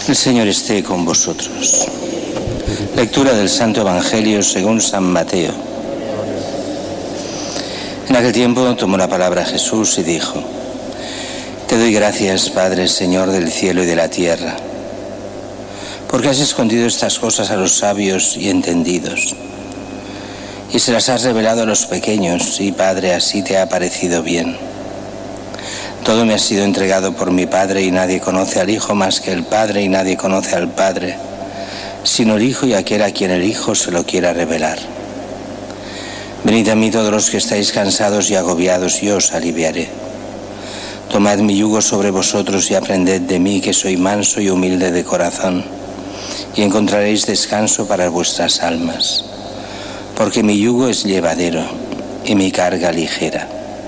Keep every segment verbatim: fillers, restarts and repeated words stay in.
El Señor esté con vosotros. Lectura del Santo Evangelio según San Mateo. En aquel tiempo tomó la palabra Jesús y dijo: Te doy gracias, Padre, Señor del cielo y de la tierra, porque has escondido estas cosas a los sabios y entendidos, y se las has revelado a los pequeños, y Padre, así te ha parecido bien. Todo me ha sido entregado por mi Padre, y nadie conoce al Hijo más que el Padre, y nadie conoce al Padre, sino el Hijo y aquel a quien el Hijo se lo quiera revelar. Venid a mí todos los que estáis cansados y agobiados, y yo os aliviaré. Tomad mi yugo sobre vosotros y aprended de mí, que soy manso y humilde de corazón, y encontraréis descanso para vuestras almas, porque mi yugo es llevadero y mi carga ligera.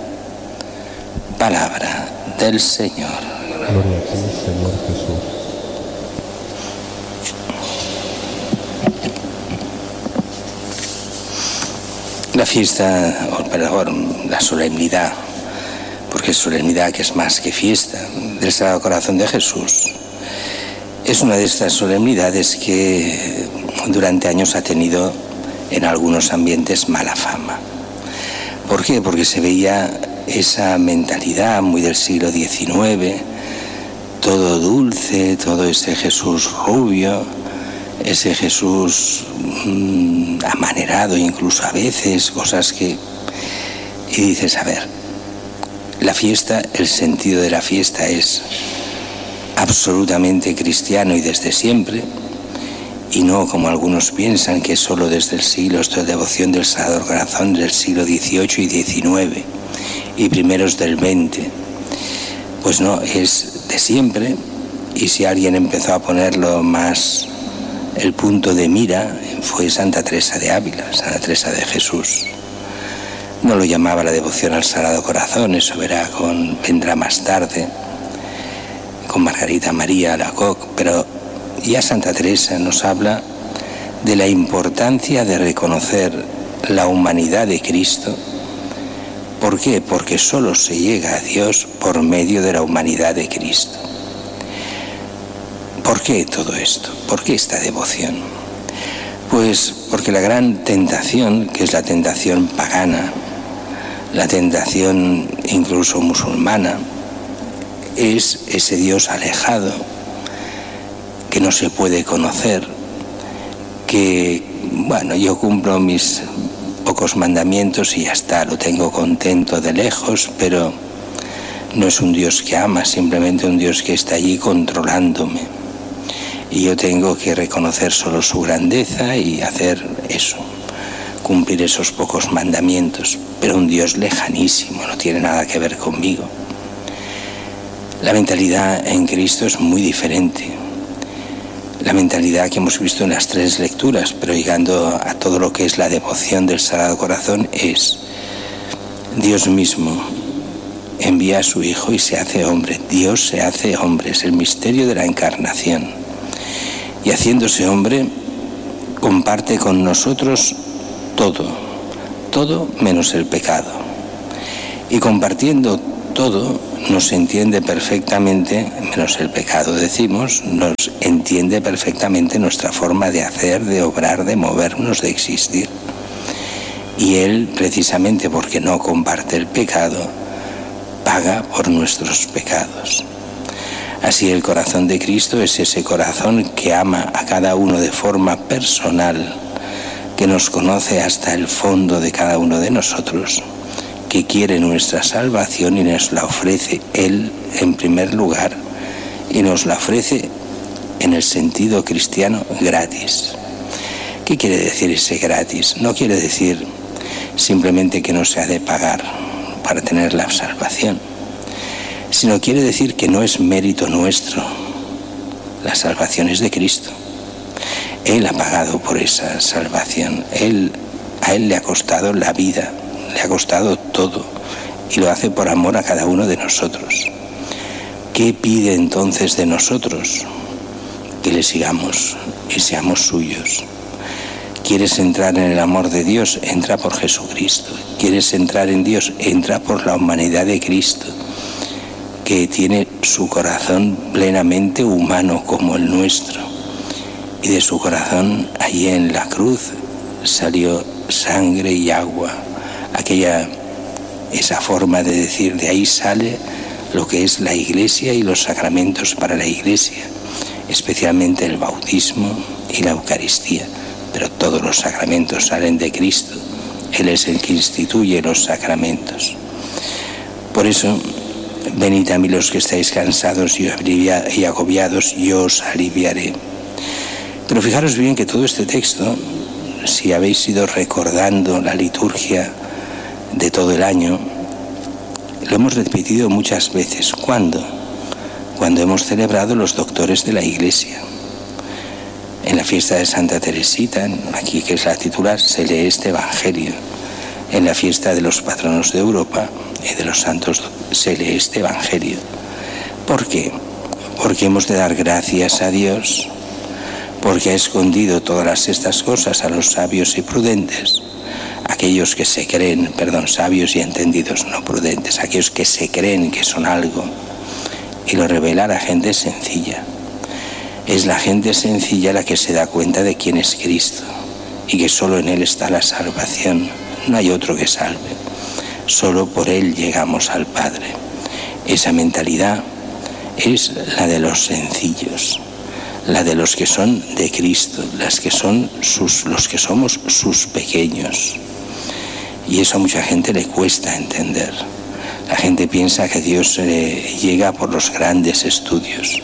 Palabra del Señor. Gloria a ti, Señor Jesús. La fiesta, o perdón, la solemnidad, porque es solemnidad que es más que fiesta, del Sagrado Corazón de Jesús, es una de estas solemnidades que durante años ha tenido en algunos ambientes mala fama. ¿Por qué? Porque se veía esa mentalidad muy del siglo diecinueve, todo dulce, todo ese Jesús rubio, ese Jesús mmm, amanerado incluso a veces, cosas que... Y dices, a ver, la fiesta, el sentido de la fiesta es absolutamente cristiano y desde siempre, y no como algunos piensan que solo desde el siglo, esto es devoción del Sagrado Corazón del siglo dieciocho y diecinueve y primeros del veinte. Pues no, es de siempre, y si alguien empezó a ponerlo más el punto de mira fue Santa Teresa de Ávila, Santa Teresa de Jesús. No lo llamaba la devoción al Sagrado Corazón, eso verá con, vendrá más tarde, con Margarita María Alacoque, pero ya Santa Teresa nos habla de la importancia de reconocer la humanidad de Cristo. ¿Por qué? Porque solo se llega a Dios por medio de la humanidad de Cristo. ¿Por qué todo esto? ¿Por qué esta devoción? Pues porque la gran tentación, que es la tentación pagana, la tentación incluso musulmana, es ese Dios alejado, que no se puede conocer, que, bueno, yo cumplo mis pocos mandamientos y ya está, lo tengo contento de lejos, pero no es un Dios que ama, simplemente un Dios que está allí controlándome. Y yo tengo que reconocer solo su grandeza y hacer eso, cumplir esos pocos mandamientos, pero un Dios lejanísimo, no tiene nada que ver conmigo. La mentalidad en Cristo es muy diferente. La mentalidad que hemos visto en las tres lecturas, pero llegando a todo lo que es la devoción del Sagrado Corazón, es Dios mismo envía a su Hijo y se hace hombre. Dios se hace hombre, es el misterio de la encarnación. Y haciéndose hombre, comparte con nosotros todo, todo menos el pecado. Y compartiendo todo, nos entiende perfectamente, menos el pecado decimos, nos entiende perfectamente nuestra forma de hacer, de obrar, de movernos, de existir. Y Él, precisamente porque no comparte el pecado, paga por nuestros pecados. Así el corazón de Cristo es ese corazón que ama a cada uno de forma personal, que nos conoce hasta el fondo de cada uno de nosotros, que quiere nuestra salvación y nos la ofrece Él en primer lugar, y nos la ofrece en el sentido cristiano gratis. ¿Qué quiere decir ese gratis? No quiere decir simplemente que no se ha de pagar para tener la salvación, sino quiere decir que no es mérito nuestro, la salvación es de Cristo. Él ha pagado por esa salvación, Él, a Él le ha costado la vida, le ha costado todo, y lo hace por amor a cada uno de nosotros. ¿Qué pide entonces de nosotros? Que le sigamos y seamos suyos. ¿Quieres entrar en el amor de Dios? Entra por Jesucristo. ¿Quieres entrar en Dios? Entra por la humanidad de Cristo, que tiene su corazón plenamente humano como el nuestro. Y de su corazón, allí en la cruz, salió sangre y agua. Aquella, esa forma de decir, de ahí sale lo que es la Iglesia y los sacramentos para la Iglesia, especialmente el bautismo y la Eucaristía. Pero todos los sacramentos salen de Cristo. Él es el que instituye los sacramentos. Por eso, venid a mí los que estáis cansados y agobiados, yo os aliviaré. Pero fijaros bien que todo este texto, si habéis ido recordando la liturgia de todo el año, lo hemos repetido muchas veces. ¿Cuándo? Cuando hemos celebrado los doctores de la Iglesia. En la fiesta de Santa Teresita, aquí que es la titular, se lee este Evangelio. En la fiesta de los patronos de Europa y de los santos se lee este Evangelio. ¿Por qué? Porque hemos de dar gracias a Dios, porque ha escondido todas estas cosas a los sabios y prudentes, aquellos que se creen, perdón, sabios y entendidos, no prudentes, aquellos que se creen que son algo, y lo revela a la gente sencilla. Es la gente sencilla la que se da cuenta de quién es Cristo y que solo en Él está la salvación. No hay otro que salve. Solo por Él llegamos al Padre. Esa mentalidad es la de los sencillos, la de los que son de Cristo, las que son sus, los que somos sus pequeños. Y eso a mucha gente le cuesta entender. La gente piensa que Dios eh, llega por los grandes estudios.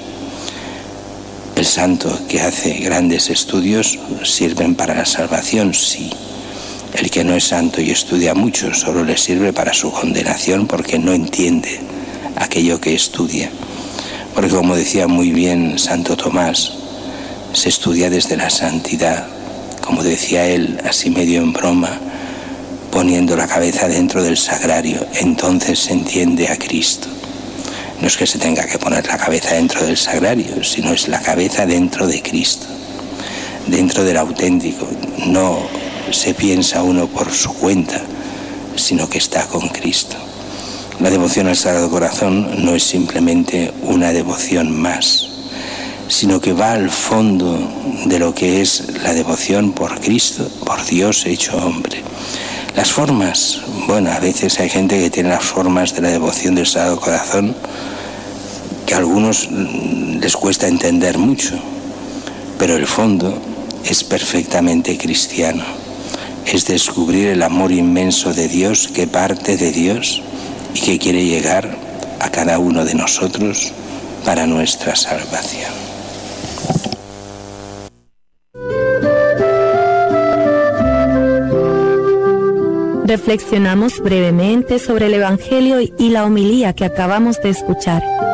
El santo que hace grandes estudios sirven para la salvación, sí. El que no es santo y estudia mucho solo le sirve para su condenación porque no entiende aquello que estudia. Porque como decía muy bien Santo Tomás, se estudia desde la santidad, como decía él, así medio en broma, poniendo la cabeza dentro del sagrario, entonces se entiende a Cristo. No es que se tenga que poner la cabeza dentro del sagrario, sino es la cabeza dentro de Cristo, dentro del auténtico. No se piensa uno por su cuenta, sino que está con Cristo. La devoción al Sagrado Corazón no es simplemente una devoción más, sino que va al fondo de lo que es la devoción por Cristo, por Dios hecho hombre. Las formas, bueno, a veces hay gente que tiene las formas de la devoción del Sagrado Corazón que a algunos les cuesta entender mucho, pero el fondo es perfectamente cristiano. Es descubrir el amor inmenso de Dios que parte de Dios y que quiere llegar a cada uno de nosotros para nuestra salvación. Reflexionamos brevemente sobre el Evangelio y la homilía que acabamos de escuchar.